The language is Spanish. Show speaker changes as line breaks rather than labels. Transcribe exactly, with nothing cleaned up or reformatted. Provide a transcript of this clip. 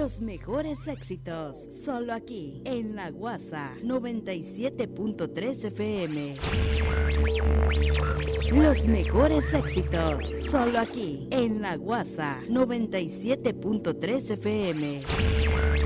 Los mejores éxitos, solo aquí, en La Guasa, noventa y siete punto tres F M. Los mejores éxitos, solo aquí, en La Guasa, noventa y siete punto tres F M.